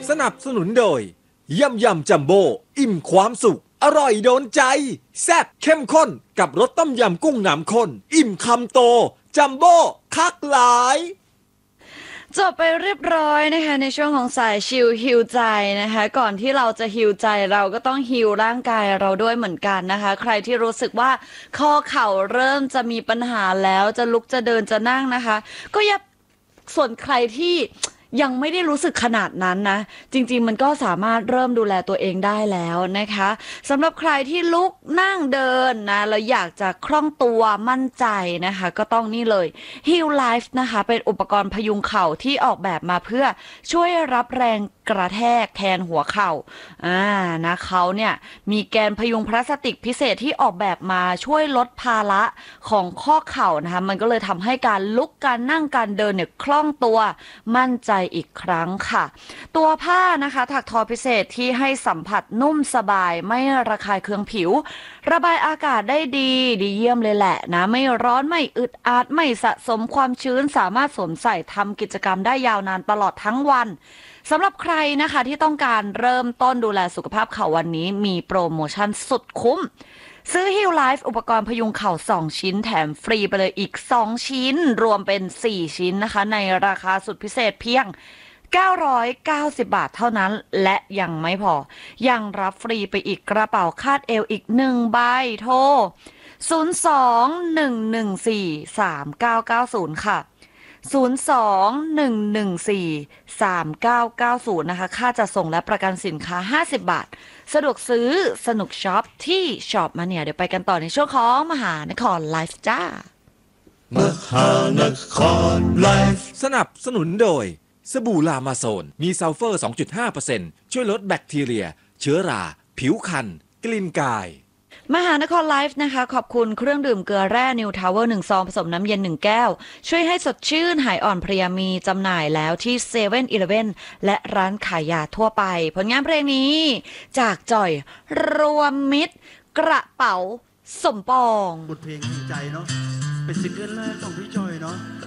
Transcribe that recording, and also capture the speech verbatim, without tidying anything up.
สนับสนุนโดยยำยำจัมโบ้อิ่มความสุขอร่อยโดนใจแซ่บเข้มข้นกับรสต้มยำกุ้งน้ำข้นอิ่มคำโตจัมโบ้คักหลายจบไปเรียบร้อยนะคะในช่วงของสายชิลฮิวใจนะคะก่อนที่เราจะฮิวใจเราก็ต้องฮิวร่างกายเราด้วยเหมือนกันนะคะใครที่รู้สึกว่าข้อเข่าเริ่มจะมีปัญหาแล้วจะลุกจะเดินจะนั่งนะคะก็อย่าส่วนใครที่ยังไม่ได้รู้สึกขนาดนั้นนะจริงๆมันก็สามารถเริ่มดูแลตัวเองได้แล้วนะคะสำหรับใครที่ลุกนั่งเดินนะแล้วอยากจะคล่องตัวมั่นใจนะคะก็ต้องนี่เลย Heal Life นะคะเป็นอุปกรณ์พยุงเข่าที่ออกแบบมาเพื่อช่วยรับแรงกระแทกแทนหัวเข่าอ่านะเขาเนี่ยมีแกนพยุงพลาสติกพิเศษที่ออกแบบมาช่วยลดภาระของข้อเข่านะคะมันก็เลยทำให้การลุกการนั่งการเดินเนี่ยคล่องตัวมั่นใจอีกครั้งค่ะตัวผ้านะคะถักทอพิเศษที่ให้สัมผัสนุ่มสบายไม่ระคายเคืองผิวระบายอากาศได้ดีดีเยี่ยมเลยแหละนะไม่ร้อนไม่อึดอัดไม่สะสมความชื้นสามารถสวมใส่ทำกิจกรรมได้ยาวนานตลอดทั้งวันสำหรับใครนะคะที่ต้องการเริ่มต้นดูแลสุขภาพเข่าวันนี้มีโปรโมชั่นสุดคุ้มซื้อ Heal Life อุปกรณ์พยุงเข่าสองชิ้นแถมฟรีไปเลยอีกสองชิ้นรวมเป็นสี่ชิ้นนะคะในราคาสุดพิเศษเพียงเก้าร้อยเก้าสิบบาทเท่านั้นและยังไม่พอยังรับฟรีไปอีกกระเป๋าคาดเอวอีกหนึ่งใบโทรศูนย์ สอง หนึ่ง หนึ่ง สี่ สาม เก้า เก้า ศูนย์ค่ะศูนย์ สอง หนึ่ง หนึ่ง สี่ สาม เก้า เก้า ศูนย์นะคะค่าจัดส่งและประกันสินค้าห้าสิบบาทสะดวกซื้อสนุกช็อปที่ช็อปมาเนี่ยเดี๋ยวไปกันต่อในช่วงของมหานครไลฟ์จ้ามหานครไลฟ์สนับสนุนโดยสบู่ลามาโซนมีซัลเฟอร์ สองจุดห้าเปอร์เซ็นต์ ช่วยลดแบคทีเรียเชื้อราผิวคันกลิ่นกายมหานครไลฟ์นะคะขอบคุณเครื่องดื่มเกลือแร่นิวทาวเวอร์หนึ่งซองผสมน้ำเย็นหนึ่งแก้วช่วยให้สดชื่นหายอ่อนเพลียมีจำหน่ายแล้วที่เซเว่นอีเลฟเว่นและร้านขายยาทั่วไปผลงานเพลงนี้จากจ่อยรวมมิตรกระเป๋าสมปองบทเพลงจริงใจเนาะเป็นซิงเกิลแรกของพี่จอยเนาะ